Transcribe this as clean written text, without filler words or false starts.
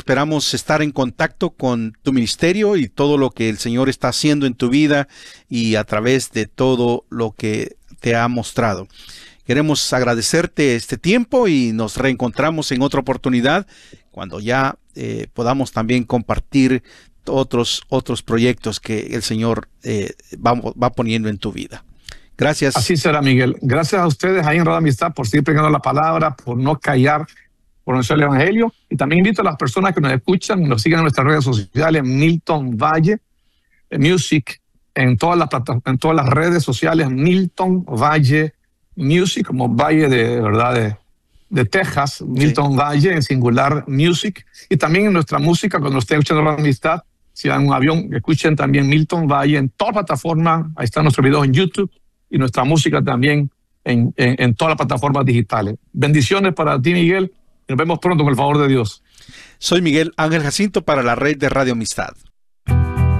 esperamos estar en contacto con tu ministerio y todo lo que el Señor está haciendo en tu vida y a través de todo lo que te ha mostrado. Queremos agradecerte este tiempo y nos reencontramos en otra oportunidad cuando ya podamos también compartir otros proyectos que el Señor va poniendo en tu vida. Gracias. Así será, Miguel. Gracias a ustedes ahí en Radio Amistad por seguir predicando la palabra, por no callar, por anunciar el Evangelio. Y también invito a las personas que nos escuchan, nos sigan en nuestras redes sociales, Milton Valle Music, en todas las redes sociales, Milton Valle Music, como Valle de Texas, Milton Valle en singular Music. Y también en nuestra música, cuando estén escuchando Radio Amistad, si van en un avión, escuchen también Milton Valle en todas las plataformas. Ahí están nuestros videos en YouTube y nuestra música también en todas las plataformas digitales. Bendiciones para ti, Miguel. Nos vemos pronto con el favor de Dios. Soy Miguel Ángel Jacinto para la red de Radio Amistad.